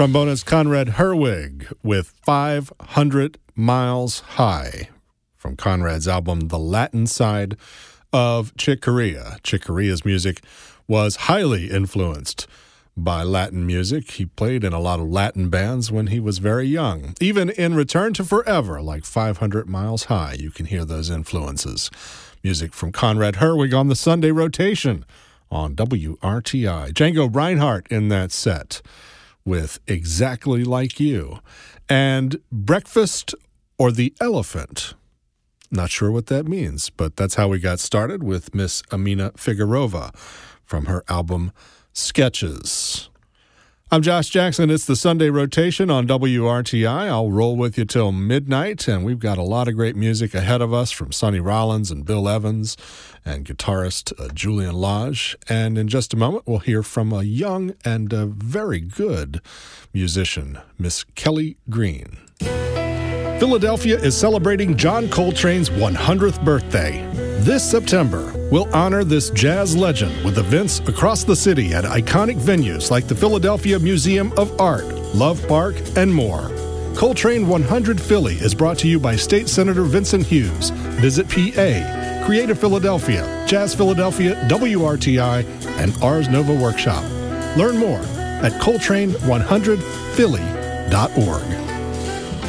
Trombonist Conrad Herwig with 500 Miles High from Conrad's album The Latin Side of Chick Corea. Chick Corea's music was highly influenced by Latin music. He played in a lot of Latin bands when he was very young. Even in Return to Forever, like 500 Miles High, you can hear those influences. Music from Conrad Herwig on the Sunday rotation on WRTI. Django Reinhardt in that set with Exactly Like You. And Breakfast or the Elephant. Not sure what that means, but that's how we got started with Miss Amina Figueroa from her album Sketches. I'm Josh Jackson. It's the Sunday rotation on WRTI. I'll roll with you till midnight, and we've got a lot of great music ahead of us from Sonny Rollins and Bill Evans and guitarist Julian Lage. And in just a moment, we'll hear from a young and very good musician, Miss Kelly Green. Philadelphia is celebrating John Coltrane's 100th birthday. This September, we'll honor this jazz legend with events across the city at iconic venues like the Philadelphia Museum of Art, Love Park, and more. Coltrane 100 Philly is brought to you by State Senator Vincent Hughes, Visit PA, Creative Philadelphia, Jazz Philadelphia, WRTI, and Ars Nova Workshop. Learn more at Coltrane100Philly.org.